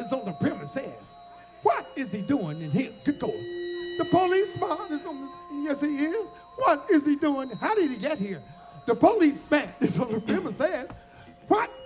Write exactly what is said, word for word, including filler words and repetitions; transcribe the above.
is on the premises. What is he doing in here? Good God. The policeman is on the, yes, he is. What is he doing? How did he get here? The policeman is on the premises. What